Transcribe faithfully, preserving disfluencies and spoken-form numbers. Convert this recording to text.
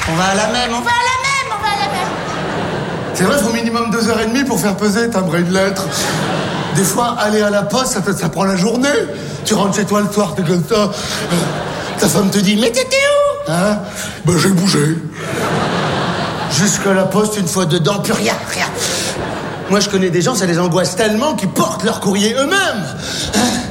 On va à la même, on va à la même, on va à la même. C'est vrai, il faut minimum deux heures et demie pour faire peser, timbrer une lettre. Des fois, aller à la poste, ça, te- ça prend la journée. Tu rentres chez toi le soir, t'es comme ça. Euh, Ta femme te dit, mais t'étais où? Hein? Ben, j'ai bougé. Jusqu'à la poste, une fois dedans, plus rien, rien. Moi, je connais des gens, ça les angoisse tellement qu'ils portent leur courrier eux-mêmes. Hein?